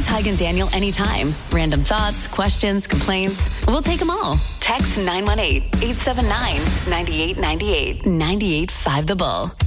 to Tig and Daniel anytime. Random thoughts, questions, complaints. We'll take them all. Text 918-879-9898. 98.5 The Bull.